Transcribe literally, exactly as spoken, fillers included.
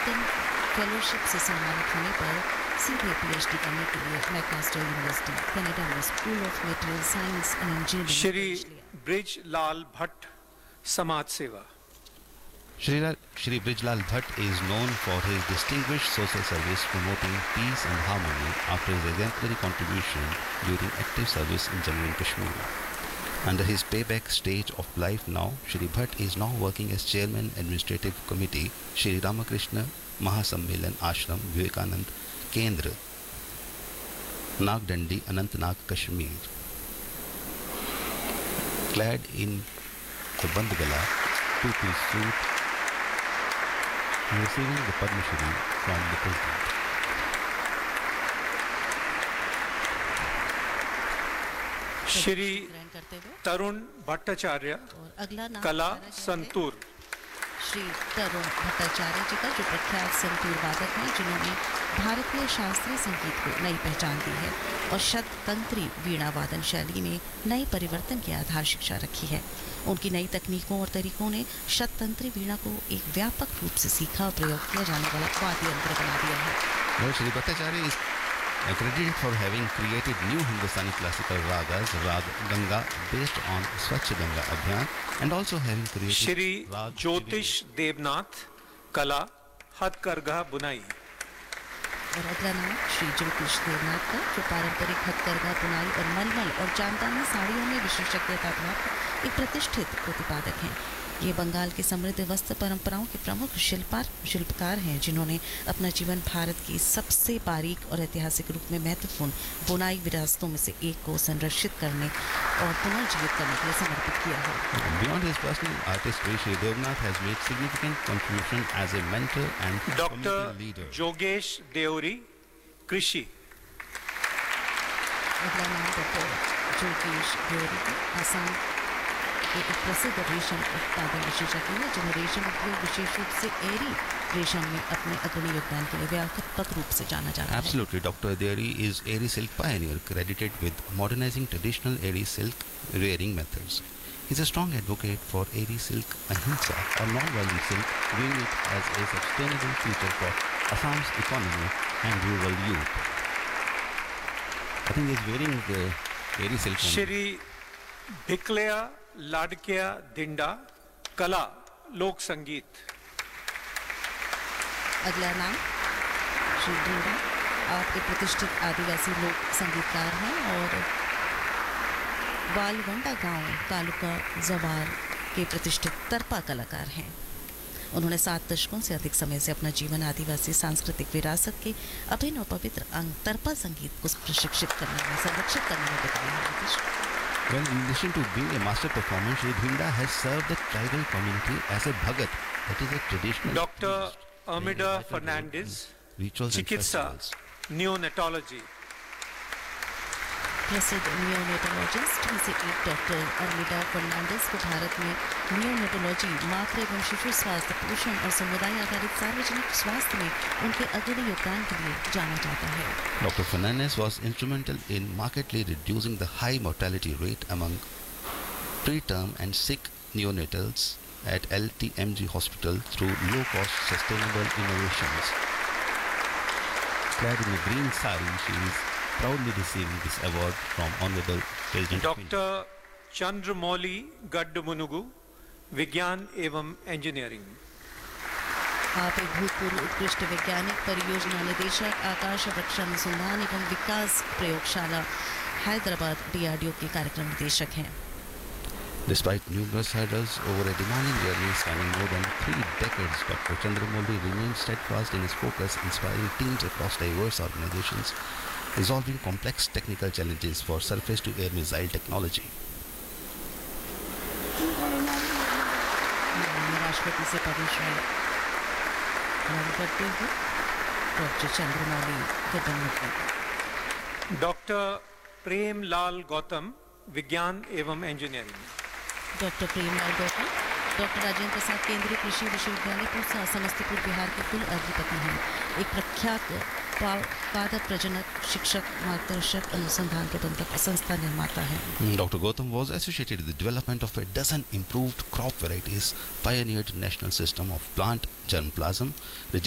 Lincoln fellowship से सम्मानित होने पर सीधे पीएचडी करने के लिए मैकमास्टर यूनिवर्सिटी कनाडा में school of material science and engineering Shri Brijlal Bhatt, समाज सेवा। Shri, Shri Brijlal Bhatt is known for his distinguished social service promoting peace and harmony after his exemplary contribution during active service in Jammu and Kashmir. Under his payback stage of life now, Shri Bhatt is now working as Chairman Administrative Committee, Shri Ramakrishna Mahasammelan Ashram, Vivekanand Kendra, Nagdandi, Anantnag, Kashmir. Clad in the Bandgala two-piece suit, receiving the Padma Shri from the President. Shri तरुण भट्टाचार्य, कला, संतूर। श्री तरुण भट्टाचार्य जी का जो प्रख्यात संतूर वादक हैं, जिन्होंने भारतीय शास्त्रीय संगीत को नई पहचान दी है और शततंत्री वीणा वादन शैली में नए परिवर्तन की आधार शिक्षा रखी है। उनकी नई तकनीकों और तरीकों ने शततंत्री वीणा को एक व्यापक रूप से सीखा और प्रयोग किया जाने वाला वाद्य यंत्र बना दिया है। Well, Shri Bhattacharya is credited for having created new Hindustani classical ragas, Rag Ganga, based on Swachh Ganga Abhiyan, and also having created Shri ज्योतिष देवनाथ, कला, हथकरघा बुनाई। और अगला नाम श्री ज्योतिष देवनाथ का, जो पारंपरिक हथकरघा बुनाई और मलमल और जामदानी साड़ियों में विशेषज्ञता प्राप्त एक प्रतिष्ठित प्रतिपादक हैं। ये बंगाल के समृद्ध वस्त्र परंपराओं के प्रमुख शिल्पार शिल्पकार हैं, जिन्होंने अपना जीवन भारत की सबसे बारीक और ऐतिहासिक रूप में महत्वपूर्ण बुनाई विरासतों में से एक को संरक्षित करने और पुनर्जीवित करने के लिए समर्पित किया है। Beyond his personal artistry, Shri Devnath has made significant contribution as a mentor and community leader. Doctor जोगेश Deori, कृषि। अगला नाम डॉक्टर जोगेश देवरी का, आसाम के एक प्रसिद्ध रेशम उत्पादन विशेषज्ञ है, जिन्हें रेशम उद्योग विशेष रूप से एरी रेशम में अपने अग्रणी योगदान के लिए व्यापक रूप से जाना जाता है। Absolutely, Doctor Deori is Eri silk pioneer, credited with modernizing traditional Eri silk rearing methods. He is a strong advocate for Eri silk ahimsa or non-violent silk, viewing it as a sustainable future for Assam's economy and rural youth. I think he is wearing the Eri silk. Shri भिकलिया लाडकिया दिंडा, कला, लोक संगीत। अगला नाम श्री ढिंडा, आप एक प्रतिष्ठित आदिवासी लोक संगीतकार हैं और वालवंडा गांव तालुका जवार के प्रतिष्ठित तरपा कलाकार हैं। उन्होंने सात दशकों से अधिक समय से अपना जीवन आदिवासी सांस्कृतिक विरासत के अभिन्न और पवित्र अंग तरपा संगीत को प्रशिक्षित करने में, संरक्षित करने में बिताया है। Well, in addition to being a master performer, Shri Dhinda has served the tribal community as a bhagat, that is a traditional. Doctor अमिडा Fernandes, चिकित्सा, नियोनेटोलॉजी। प्रसिद्ध नियोनेटोलॉजिस्ट में से एक डॉक्टर अर्मिडा फर्नांडिस को भारत में नियोनेटोलॉजी, मातृ एवं शिशु स्वास्थ्य, पोषण और समुदाय आधारित सार्वजनिक स्वास्थ्य में उनके अग्रणी योगदान के लिए जाना जाता है। Doctor Fernandez was instrumental in markedly reducing the high mortality rate among preterm and sick neonatals at L T M G Hospital through low-cost sustainable innovations. Clad in a green sari, she is proudly receiving this award from Honorable President. Doctor Chandramouli गड्डमुनुगु, विज्ञान एवं engineering. आप एक भूतपूर्व उत्कृष्ट वैज्ञानिक, परियोजना निदेशक, आकाश रक्षा अनुसंधान एवं विकास प्रयोगशाला Hyderabad D R D O के कार्यक्रम निदेशक हैं। Despite numerous hurdles over a demanding journey spanning more than three decades, Doctor Chandramouli remains steadfast in his focus, inspiring teams across diverse organizations, resolving complex technical challenges for surface-to-air missile technology. राष्ट्रपति से पद्मश्री करते हुए doctor Chandramouli गड्डमुनुगु। Doctor Premlal Gautam, विज्ञान एवं engineering. Doctor Premlal Gautam doctor Rajendra Prasad केंद्रीय कृषि विश्वविद्यालय पूसा, समस्तीपुर, बिहार के कुल अधिपति हैं। एक प्रख्यात पादप प्रजनक, शिक्षक, मार्गदर्शक, अनुसंधान प्रबंधक, संस्था निर्माता है। Doctor Gautam was associated with the development of a dozen improved crop varieties, pioneered national system of plant germplasm,